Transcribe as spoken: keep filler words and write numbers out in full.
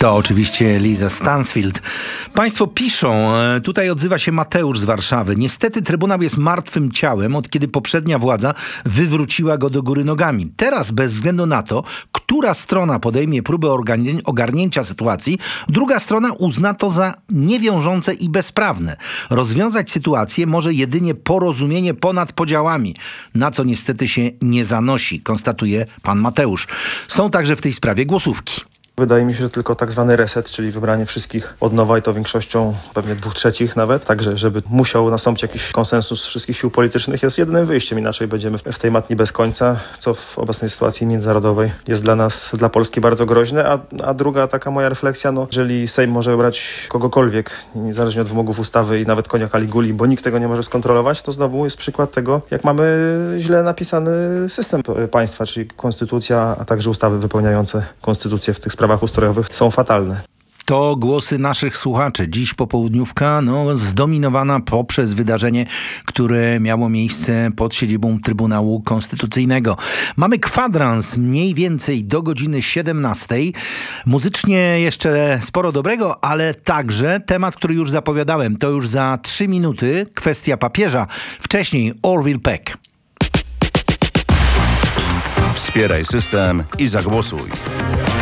To oczywiście Lisa Stansfield. Państwo piszą, tutaj odzywa się Mateusz z Warszawy. Niestety Trybunał jest martwym ciałem, od kiedy poprzednia władza wywróciła go do góry nogami. Teraz bez względu na to, która strona podejmie próbę ogarnięcia sytuacji, druga strona uzna to za niewiążące i bezprawne. Rozwiązać sytuację może jedynie porozumienie ponad podziałami, na co niestety się nie zanosi, konstatuje pan Mateusz. Są także w tej sprawie głosówki. Wydaje mi się, że tylko tak zwany reset, czyli wybranie wszystkich od nowa i to większością pewnie dwóch trzecich nawet, także żeby musiał nastąpić jakiś konsensus wszystkich sił politycznych, jest jedynym wyjściem, inaczej będziemy w tej matni bez końca, co w obecnej sytuacji międzynarodowej jest dla nas, dla Polski bardzo groźne, a, a druga taka moja refleksja, no jeżeli Sejm może wybrać kogokolwiek, niezależnie od wymogów ustawy i nawet konia Kaliguli, bo nikt tego nie może skontrolować, to znowu jest przykład tego, jak mamy źle napisany system państwa, czyli konstytucja, a także ustawy wypełniające konstytucję w tych sprawach sprawach ustrojowych są fatalne. To głosy naszych słuchaczy. Dziś popołudniówka no, zdominowana poprzez wydarzenie, które miało miejsce pod siedzibą Trybunału Konstytucyjnego. Mamy kwadrans mniej więcej do godziny siedemnastej. Muzycznie jeszcze sporo dobrego, ale także temat, który już zapowiadałem. To już za trzy minuty kwestia papieża. Wcześniej Orville Peck. Wspieraj system i zagłosuj.